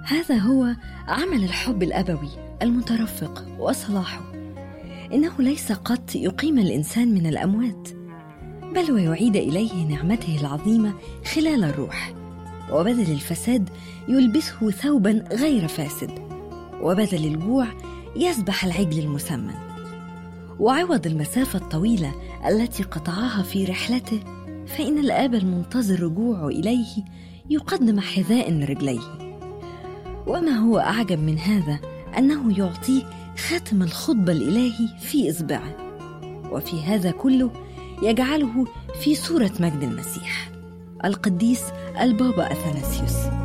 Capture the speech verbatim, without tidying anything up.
هذا هو عمل الحب الأبوي المترفق وصلاحه. إنه ليس قط يقيم الإنسان من الأموات، بل ويعيد إليه نعمته العظيمة خلال الروح، وبدل الفساد يلبسه ثوبا غير فاسد، وبدل الجوع يذبح العجل المسمن. وعوض المسافة الطويلة التي قطعها في رحلته، فإن الآب المنتظر رجوعه إليه يقدم حذاء لرجليه. وما هو أعجب من هذا أنه يعطيه خاتم الخطبة الإلهي في إصبعه، وفي هذا كله يجعله في صورة مجد المسيح. القديس البابا أثناسيوس.